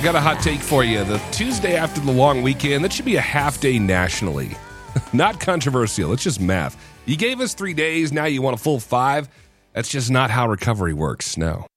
got a hot take for you. The Tuesday after the long weekend, that should be a half day nationally. Not controversial. It's just math. You gave us 3 days. Now you want a full 5. That's just not how recovery works. No.